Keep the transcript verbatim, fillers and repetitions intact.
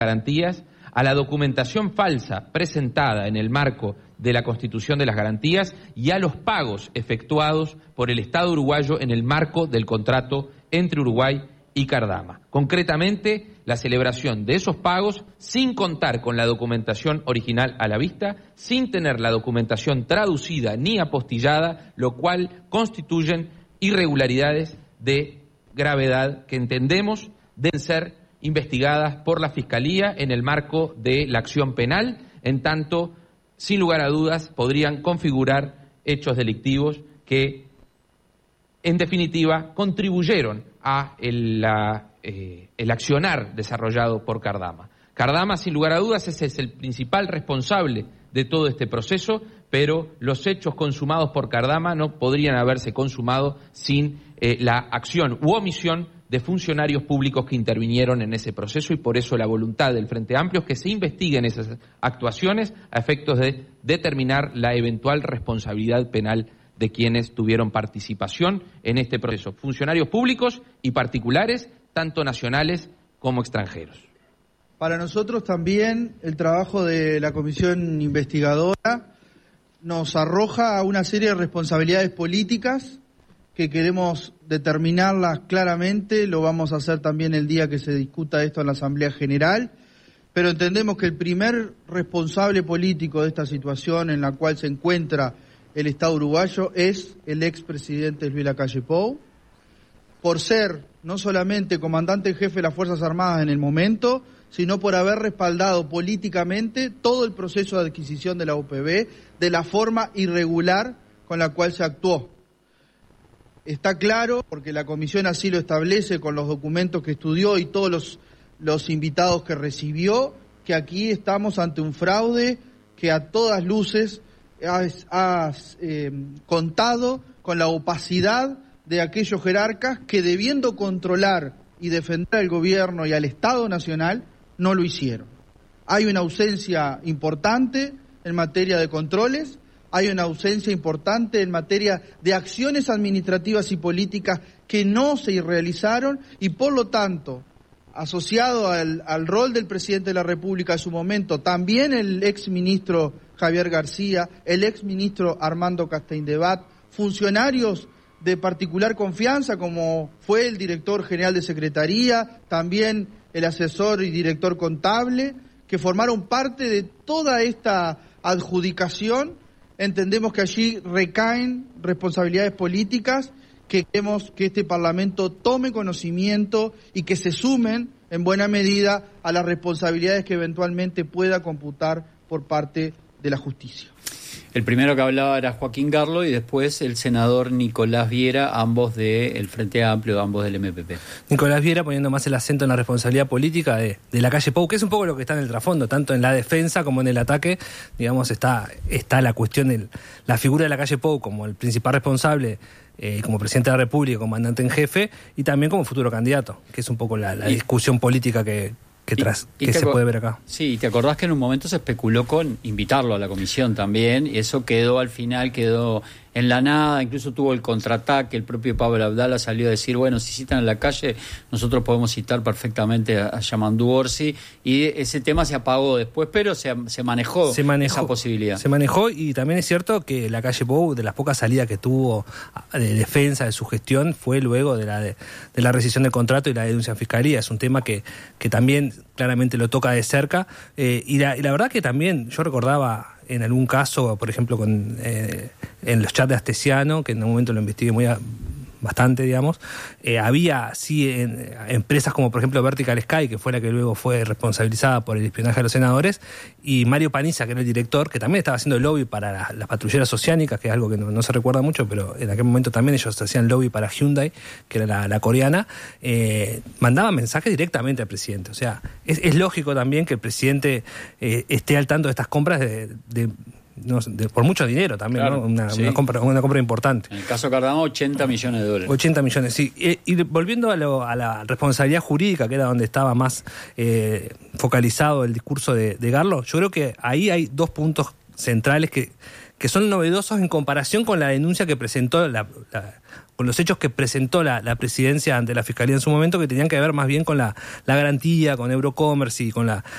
garantías, a la documentación falsa presentada en el marco de la Constitución de las Garantías y a los pagos efectuados por el Estado uruguayo en el marco del contrato entre Uruguay y Cardama. Concretamente, la celebración de esos pagos sin contar con la documentación original a la vista, sin tener la documentación traducida ni apostillada, lo cual constituyen irregularidades de gravedad que entendemos deben ser investigadas por la Fiscalía en el marco de la acción penal, en tanto, sin lugar a dudas, podrían configurar hechos delictivos que, en definitiva, contribuyeron a el, la, eh, el accionar desarrollado por Cardama. Cardama, sin lugar a dudas, ese es el principal responsable de todo este proceso, pero los hechos consumados por Cardama no podrían haberse consumado sin eh, la acción u omisión de funcionarios públicos que intervinieron en ese proceso, y por eso la voluntad del Frente Amplio es que se investiguen esas actuaciones a efectos de determinar la eventual responsabilidad penal de quienes tuvieron participación en este proceso, funcionarios públicos y particulares, tanto nacionales como extranjeros. Para nosotros también el trabajo de la comisión investigadora nos arroja una serie de responsabilidades políticas que queremos determinarlas claramente. Lo vamos a hacer también el día que se discuta esto en la Asamblea General, pero entendemos que el primer responsable político de esta situación en la cual se encuentra el Estado uruguayo es el expresidente Luis Lacalle Pou, por ser no solamente comandante en jefe de las Fuerzas Armadas en el momento, sino por haber respaldado políticamente todo el proceso de adquisición de la U P B de la forma irregular con la cual se actuó. Está claro, porque la comisión así lo establece con los documentos que estudió y todos los, los invitados que recibió, que aquí estamos ante un fraude que a todas luces has, has eh, contado con la opacidad de aquellos jerarcas que, debiendo controlar y defender al gobierno y al Estado Nacional, no lo hicieron. Hay una ausencia importante en materia de controles, hay una ausencia importante en materia de acciones administrativas y políticas que no se realizaron, y por lo tanto, asociado al, al rol del presidente de la República en su momento, también el exministro Javier García, el exministro Armando Castaindebat, funcionarios de particular confianza como fue el director general de Secretaría, también el asesor y director contable, que formaron parte de toda esta adjudicación. Entendemos que allí recaen responsabilidades políticas que queremos que este Parlamento tome conocimiento y que se sumen en buena medida a las responsabilidades que eventualmente pueda computar por parte de la justicia. El primero que hablaba era Joaquín Garlo y después el senador Nicolás Viera, ambos del Frente Amplio, ambos del M P P. Nicolás Viera poniendo más el acento en la responsabilidad política de, de Lacalle Pou, que es un poco lo que está en el trasfondo, tanto en la defensa como en el ataque. Digamos, está, está la cuestión de la figura de Lacalle Pou como el principal responsable, eh, como presidente de la República, comandante en jefe, y también como futuro candidato, que es un poco la, la discusión política que... que, tras, y, y que se puede ver acá. Sí, y te acordás que en un momento se especuló con invitarlo a la comisión también, y eso quedó al final, quedó en la nada, incluso tuvo el contraataque, el propio Pablo Abdala salió a decir, bueno, si citan en la calle, nosotros podemos citar perfectamente a, a Yamandu Orsi, y ese tema se apagó después, pero se, se, manejó, se manejó esa posibilidad. Se manejó, y también es cierto que Lacalle Pou, de las pocas salidas que tuvo de defensa de su gestión, fue luego de la, de, de la rescisión del contrato y la denuncia en Fiscalía. Es un tema que, que también claramente lo toca de cerca, eh, y, la, y la verdad que también yo recordaba en algún caso, por ejemplo, con eh, en los chats de Astesiano, que en un momento lo investigué muy a, bastante, digamos, eh, había sí en, empresas como por ejemplo Vertical Sky, que fue la que luego fue responsabilizada por el espionaje de los senadores, y Mario Paniza, que era el director, que también estaba haciendo lobby para la, las patrulleras oceánicas, que es algo que no, no se recuerda mucho, pero en aquel momento también ellos hacían lobby para Hyundai, que era la, la coreana, eh, mandaban mensajes directamente al presidente. O sea, es, es lógico también que el presidente eh, esté al tanto de estas compras de, de No, de, por mucho dinero también, claro, ¿no? Una, sí. una, compra, una compra importante. En el caso de Cardama, ochenta millones de dólares. ochenta millones, sí. Y, y volviendo a, lo, a la responsabilidad jurídica, que era donde estaba más eh, focalizado el discurso de, de Garlo, yo creo que ahí hay dos puntos centrales que, que son novedosos en comparación con la denuncia que presentó la, la con los hechos que presentó la, la presidencia ante la Fiscalía en su momento, que tenían que ver más bien con la, la garantía, con Eurocommerce y con la